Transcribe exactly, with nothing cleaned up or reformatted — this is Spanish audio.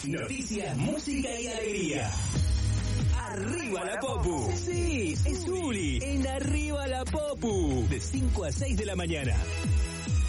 Noticias, música y alegría. Arriba la Popu. Sí, es Uli en Arriba la Popu. De cinco a seis de la mañana.